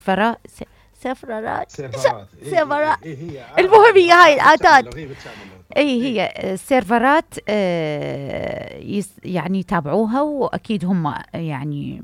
سيرفرات. سيرفرات. سيرفرات. هي المهم هي هاي العادات. هي بتشامل. هي السيرفرات يعني يتابعوها، واكيد هم يعني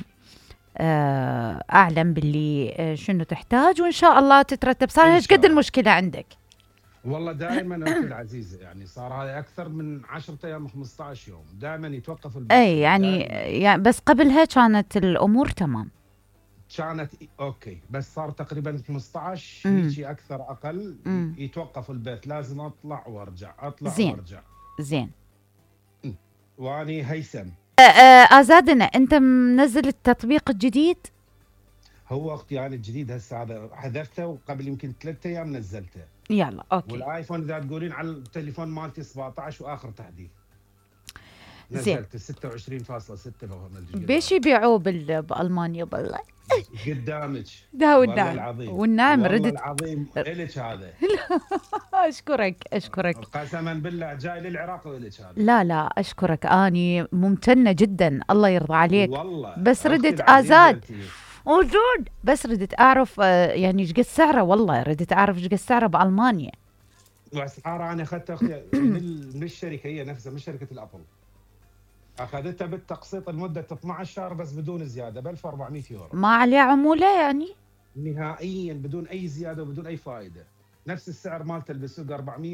اعلم باللي شنو تحتاج، وان شاء الله تترتب. صار ايش قد المشكله عندك؟ والله دائما اختي العزيزه، يعني صار هذا اكثر من 10 ايام 15 يوم دائما يتوقف البث. اي يعني بس قبلها كانت الامور تمام. كانت اوكي، بس صار تقريبا 15 هيك اكثر اقل يتوقف البث، لازم اطلع وارجع اطلع زين. وارجع. زين. واني هيثم. ازادنا، انت منزل التطبيق الجديد؟ هو اختي يعني الجديد هسه هذا حذفته، وقبل يمكن 3 ايام نزلته. يلا اوكي. والايفون اذا تقولين على التليفون مالتي 17 واخر تحديث. نزلت 26.6 بيش يبيعوه بالمانيا بالله. قدامك. ده والله العظيم. والنعم والله ردت. العظيم الك هذا. اشكرك قسما بالله جاي للعراق والك هذا. لا اشكرك، اني ممتنه جدا، الله يرضى عليك. والله بس ردت ازاد موجود، بس ردت اعرف يعني ايش قد سعره. والله ردت اعرف ايش قد سعره بالمانيا. واسعاره انا اخذتها اختي من الشركه هي نفسها، من شركه الابل. اخذتها بالتقسيط لمده 12 شهر بس بدون زياده ب 1400 يورو. ما عليه عموله يعني؟ نهائيا بدون اي زياده وبدون اي فائده. نفس السعر مالته بالسوق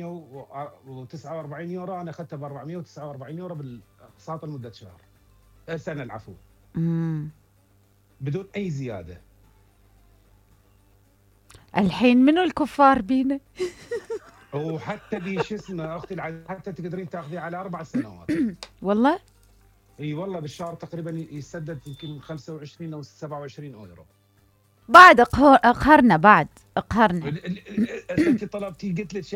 449 يورو، انا اخذتها ب 449 يورو بالاقساط لمده شهر. سنه العفو. بدون اي زياده. الحين منو الكفار بينا؟ وحتى شو اسمه اختي حتى تقدرين تاخذيه على 4 سنوات. والله؟ اي والله بالشهر تقريبا يسدد يمكن 25 او 27 يورو. بعد اقهرنا، بعد اقهرنا. انت طلبتي قلت لك